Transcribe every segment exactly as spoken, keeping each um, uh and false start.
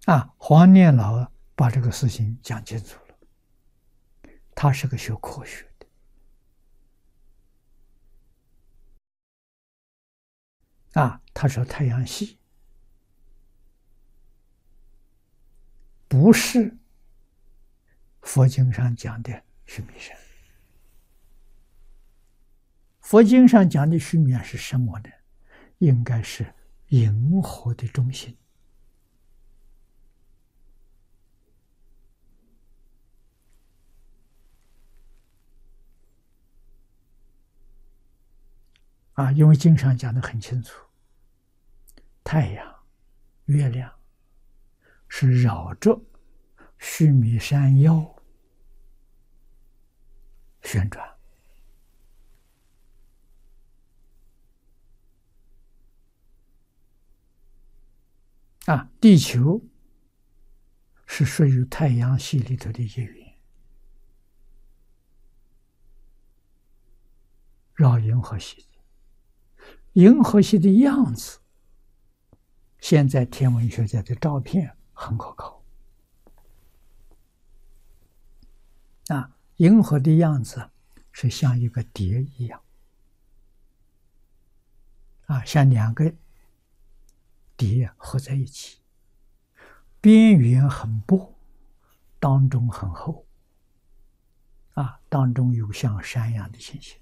啊，黄念老把这个事情讲清楚了。他是个学科学的，啊，他说太阳系不是佛经上讲的须弥山。佛经上讲的须弥山是什么呢？应该是银河的中心。啊，因为经上讲的很清楚，太阳、月亮是绕着须弥山腰旋转。啊，地球是属于太阳系里头的一员，绕银河系的。银河系的样子，现在天文学家的照片很可靠。啊，银河的样子是像一个碟一样，啊，像两个碟合在一起，边缘很薄，当中很厚，啊，当中有像山一样的情形。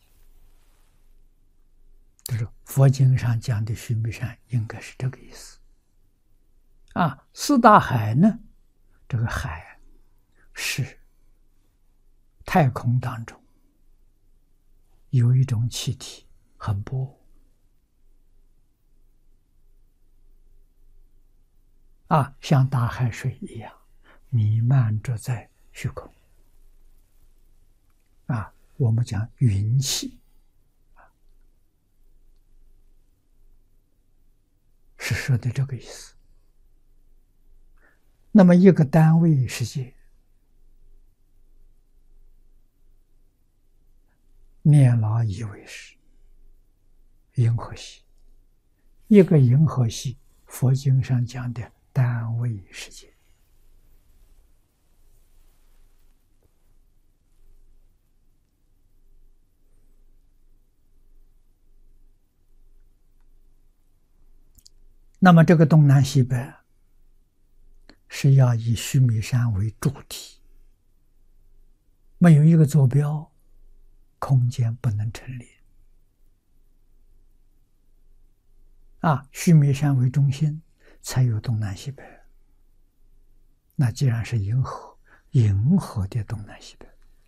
就是佛经上讲的须弥山应该是这个意思。啊，四大海呢，这个海是太空当中有一种气体很薄，啊，像大海水一样弥漫着在虚空。啊，我们讲云气，是说的这个意思。那么一个单位世界，念老以为是银河系，一个银河系，佛经上讲的单位世界。那么这个东南西北是要以须弥山为主体，没有一个坐标，空间不能成立。啊，须弥山为中心，才有东南西北。那既然是银河，银河的东南西北，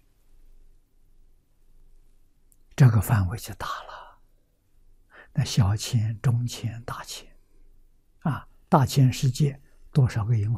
这个范围就大了。那小千、中千、大千，啊，大千世界多少个银河？